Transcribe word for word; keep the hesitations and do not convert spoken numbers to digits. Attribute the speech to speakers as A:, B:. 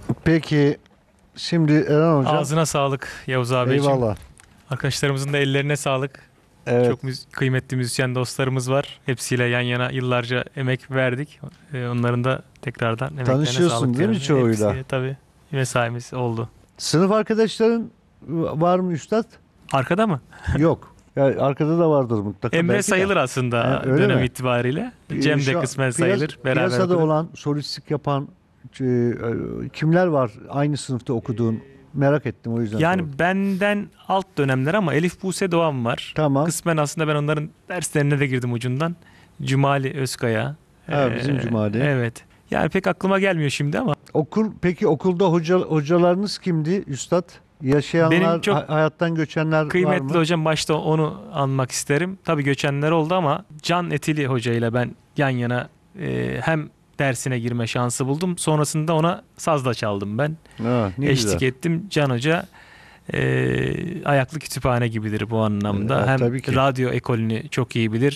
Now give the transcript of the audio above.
A: Peki şimdi Eren Hocam.
B: Ağzına sağlık Yavuz abiciğim.
A: Eyvallah.
B: Arkadaşlarımızın da ellerine sağlık.
A: Evet.
B: Çok müz- kıymetli müzisyen dostlarımız var. Hepsiyle yan yana yıllarca emek verdik. Ee, onların da tekrardan emeklerine
A: Tanışıyorsun
B: sağlık
A: değil mi
B: diyorum.
A: çoğuyla?
B: Hepsi, tabii mesaimiz oldu.
A: Sınıf arkadaşların var mı üstad?
B: Arkada mı?
A: Yok. Yani arkada da vardır mutlaka.
B: Emre
A: belki de.
B: sayılır aslında
A: Ha, öyle
B: dönem
A: mi?
B: itibariyle.
A: Ee,
B: Cem
A: şu
B: de
A: an
B: kısmen
A: piyas-
B: sayılır. Beraber
A: Piyasada
B: okuduk.
A: olan, solistlik yapan e, kimler var aynı sınıfta okuduğun? Merak ettim o yüzden.
B: Yani
A: sordum.
B: benden alt dönemler ama Elif Buse Doğan var.
A: Tamam.
B: Kısmen aslında ben onların derslerine de girdim ucundan. Cumali Özkaya.
A: Ha,
B: Ee,
A: bizim Cumali.
B: Evet. Yani pek aklıma gelmiyor şimdi ama
A: Okul peki okulda hoca hocalarınız kimdi üstad? Yaşayanlar,
B: Benim çok
A: ha- hayattan göçenler var
B: kıymetli
A: mı?
B: hocam başta onu anmak isterim. Tabii göçenler oldu ama Can Etili Hoca ile ben yan yana e, hem dersine girme şansı buldum. Sonrasında ona saz da çaldım ben.
A: Ha, ne
B: Eşlik
A: güzel.
B: ettim. Can Hoca e, ayaklı kütüphane gibidir bu anlamda.
A: Evet,
B: hem
A: tabii ki.
B: radyo ekolünü çok iyi bilir.